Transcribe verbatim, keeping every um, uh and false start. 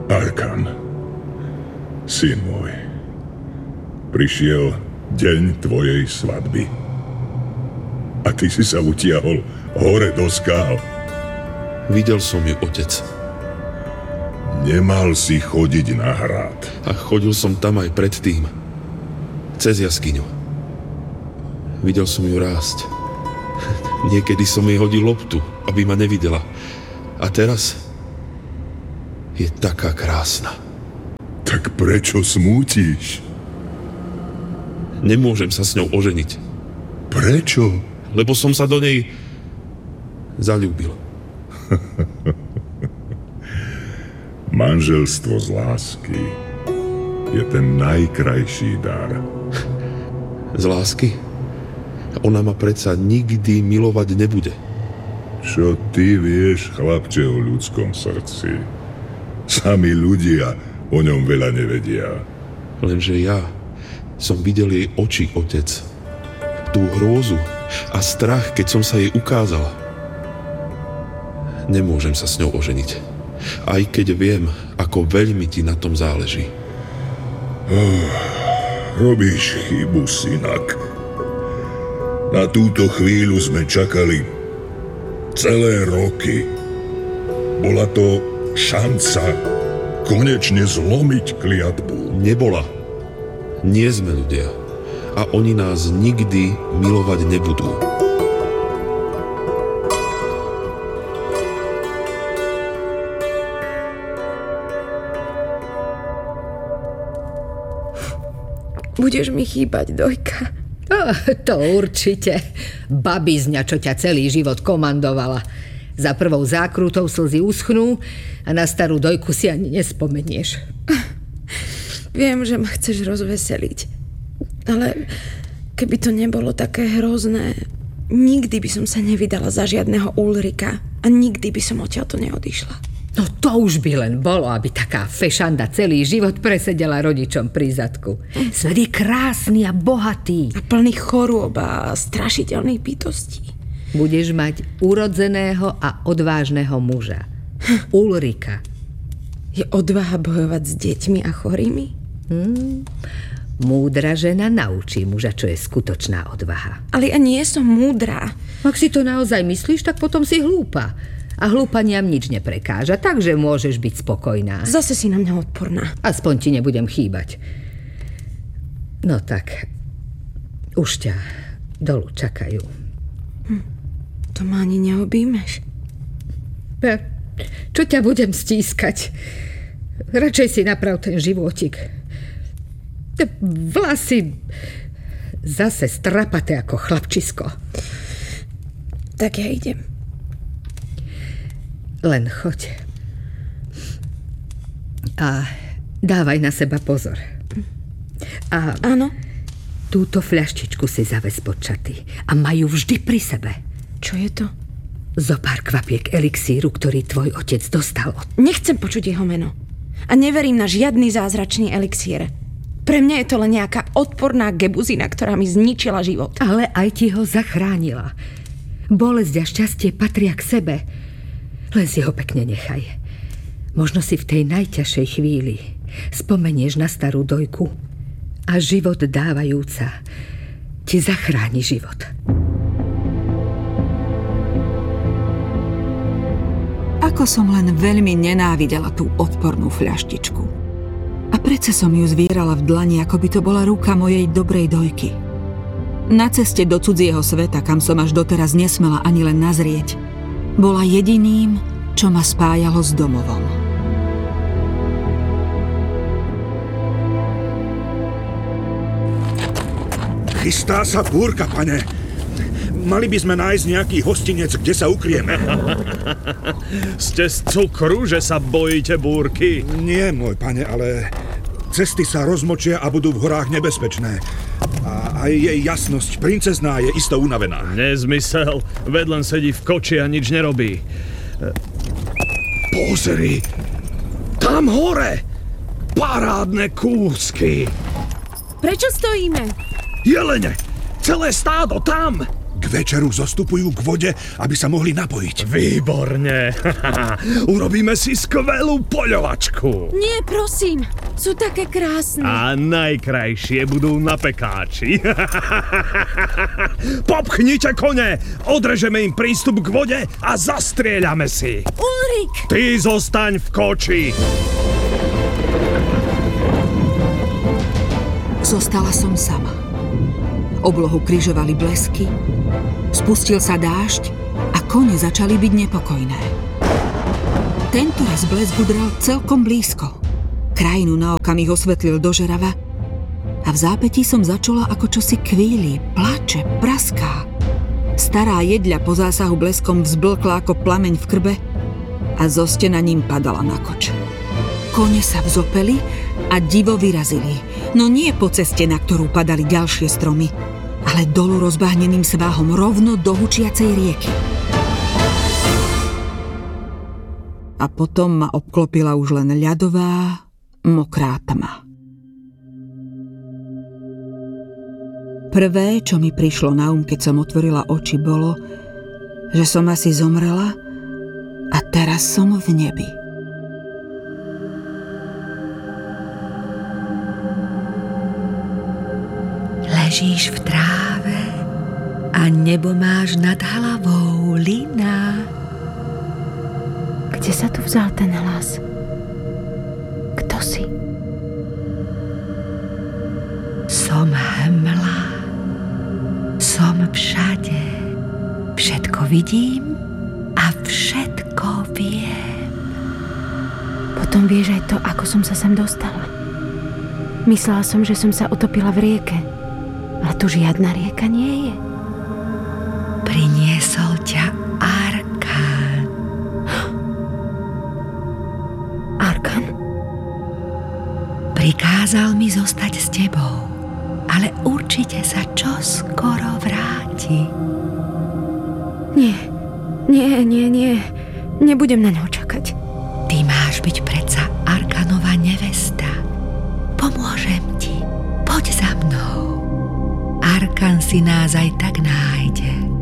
Arkan, syn môj, prišiel deň tvojej svadby. A ty si sa utiahol hore do skál. Videl som ju, otec. Nemal si chodiť na hrad. A chodil som tam aj predtým. Cez jaskyňu. Videl som ju rásť. Niekedy som jej hodil loptu, aby ma nevidela. A teraz je taká krásna. Tak prečo smútiš? Nemôžem sa s ňou oženiť. Prečo? Lebo som sa do nej zaľúbil. Manželstvo z lásky je ten najkrajší dar. Z lásky? Ona ma predsa nikdy milovať nebude. Čo ty vieš, chlapče, o ľudskom srdci? Sami ľudia o ňom veľa nevedia. Lenže ja som videl jej oči, otec. Tú hrôzu a strach, keď som sa jej ukázal. Nemôžem sa s ňou oženiť. Aj keď viem, ako veľmi ti na tom záleží. Oh, robíš chybu, synak. Na túto chvíľu sme čakali celé roky. Bola to šanca konečne zlomiť kliatbu. Nebola. Nie sme ľudia. A oni nás nikdy milovať nebudú. Budeš mi chýbať, Dojka. Oh, to určite. Babizňa, čo ťa celý život komandovala. Za prvou zákrutou slzy uschnú a na starú Dojku si ani nespomenieš. Viem, že ma chceš rozveseliť. Ale keby to nebolo také hrozné, nikdy by som sa nevydala za žiadneho Ulrika a nikdy by som odtiaľto neodišla. No to už by len bolo, aby taká fešanda celý život presedela rodičom pri zadku. Svet je krásny a bohatý. A plný chorôb a strašidelných bytostí. Budeš mať urodzeného a odvážneho muža. Ulrika. Je odvaha bojovať s deťmi a chorými? Hmm. Múdra žena naučí muža, čo je skutočná odvaha. Ale ja nie som múdra. Ak si to naozaj myslíš, tak potom si hlúpa. A hlúpaniam nič neprekáža, takže môžeš byť spokojná. Zase si na mňa odporná. Aspoň ti nebudem chýbať. No tak, už ťa dolu čakajú. Hm, to ma ani neobímeš. Ja, čo ťa budem stískať? Radšej si naprav ten životík. Vlasy zase strapaté ako chlapčisko. Tak ja idem. Len choď. A dávaj na seba pozor. A áno? Túto fľaštičku si zaves pod čaty a majú vždy pri sebe. Čo je to? Zopár kvapiek elixíru, ktorý tvoj otec dostal. Nechcem počuť jeho meno. A neverím na žiadny zázračný elixír. Pre mňa je to len nejaká odporná gebuzina, ktorá mi zničila život. Ale aj ti ho zachránila. Bolesť a šťastie patria k sebe. Len si ho pekne nechaj. Možno si v tej najťažšej chvíli spomenieš na starú Dojku a život dávajúca ti zachráni život. Ako som len veľmi nenávidela tú odpornú fľaštičku. A predsa som ju zvierala v dlani, ako by to bola ruka mojej dobrej Dojky. Na ceste do cudzieho sveta, kam som až doteraz nesmela ani len nazrieť, bola jediným, čo ma spájalo s domovom. Chystá sa búrka, pane. Mali by sme nájsť nejaký hostinec, kde sa ukrieme. Ste z cukru, že sa bojíte búrky? Nie, môj pane, ale cesty sa rozmočia a budú v horách nebezpečné. A aj jej jasnosť princezná je isto unavená. Nezmysel. Veď len sedí v koči a nič nerobí. Pozri! Tam hore! Parádne kúsky! Prečo stojíme? Jelene! Celé stádo tam! K večeru zostupujú k vode, aby sa mohli napojiť. Výborne. Urobíme si skvelú poľovačku. Nie, prosím. Sú také krásne. A najkrajšie budú na pekáči. Popchnite kone, odrežeme im prístup k vode a zastrieľame si. Ulrik! Ty zostaň v koči. Zostala som sama. Oblohu križovali blesky, spustil sa dážď a kone začali byť nepokojné. Tentoraz blesk udrel celkom blízko. Krajinu na okamih osvetlil dožerava a v zápätí som začula, ako čosi kvíli, plače, praská. Stará jedľa po zásahu bleskom vzblkla ako plameň v krbe a zo stena ním padala na koč. Kone sa vzopeli a divo vyrazili, no nie po ceste, na ktorú padali ďalšie stromy, ale dolu rozbáhneným sváhom rovno do hučiacej rieky. A potom ma obklopila už len ľadová, mokrá tma. Prvé, čo mi prišlo na um, keď som otvorila oči, bolo, že som asi zomrela a teraz som v nebi. Ležíš v tráve a nebo máš nad hlavou, Lina. Kde sa tu vzal ten hlas? Kto si? Som hmla. Som všade. Všetko vidím a všetko viem. Potom vieš aj to, ako som sa sem dostala. Myslela som, že som sa utopila v rieke. Ale tu žiadna rieka nie je. Priniesol ťa Arkán. Arkán? Prikázal mi zostať s tebou, ale určite sa čoskoro vráti. Nie, nie, nie, nie. Nebudem na ňo čakať. Ty máš byť predsa Arkánova nevesta. Pomôžem ti. Poď za mnou. Arkán si nás aj tak nájde.